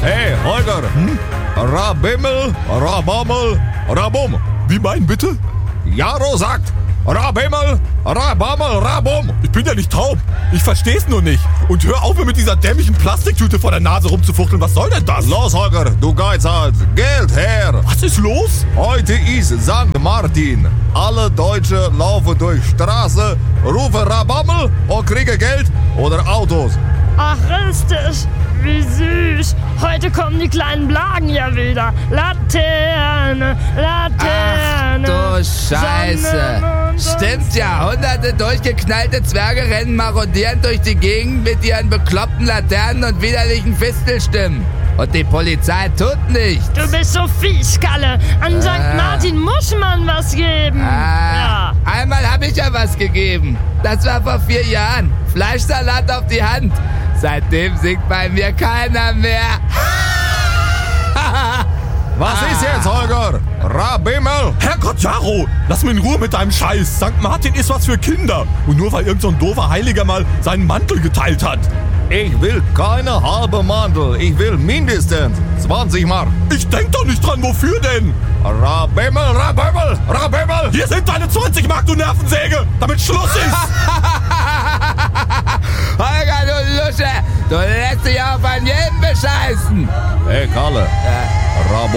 Hey, Holger. Rabimmel, Rabammel, Rabum. Wie meinen bitte? Jaro sagt Rabimmel, Rabammel, Rabum. Ich bin ja nicht taub. Ich versteh's nur nicht. Und hör auf, mir mit dieser dämlichen Plastiktüte vor der Nase rumzufuchteln. Was soll denn das? Los, Holger, du Geizhals, Geld her. Was ist los? Heute ist St. Martin. Alle Deutsche laufen durch Straße, rufen Rabammel und kriegen Geld oder Autos. Ach, richtig. Wie süß. Heute kommen die kleinen Blagen ja wieder. Laterne, Laterne. Ach du Scheiße. Stimmt ja, hunderte durchgeknallte Zwerge rennen marodierend durch die Gegend mit ihren bekloppten Laternen und widerlichen Fistelstimmen. Und die Polizei tut nichts. Du bist so fies, Kalle. An St. Martin muss man was geben. Ja. Einmal habe ich ja was gegeben. Das war vor 4 Jahren. Fleischsalat auf die Hand. Seitdem singt bei mir keiner mehr. Was ist jetzt, Holger? Rabimmel? Herrgott, Jaro, lass mich in Ruhe mit deinem Scheiß. St. Martin ist was für Kinder. Und nur weil irgend so ein doofer Heiliger mal seinen Mantel geteilt hat. Ich will keine halbe Mandel. Ich will mindestens 20 Mark. Ich denk doch nicht dran, wofür denn? Rabimmel, Rabimmel, Rabimmel. Hier sind deine 20 Mark, du Nervensäge, damit Schluss ist. Holger, du Lusche, du lässt dich auf an jeden bescheißen. Hey, Kalle. Rabum.